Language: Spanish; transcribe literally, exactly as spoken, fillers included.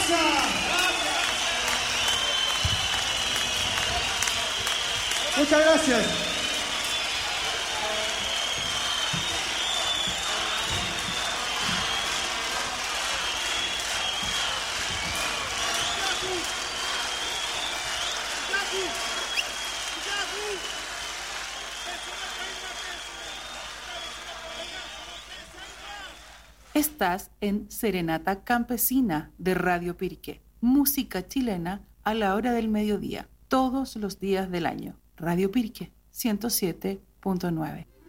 casa. Muchas gracias. Estás en Serenata Campesina de Radio Piriqué. Música chilena a la hora del mediodía, todos los días del año. Radio Piriqué, ciento siete punto nueve.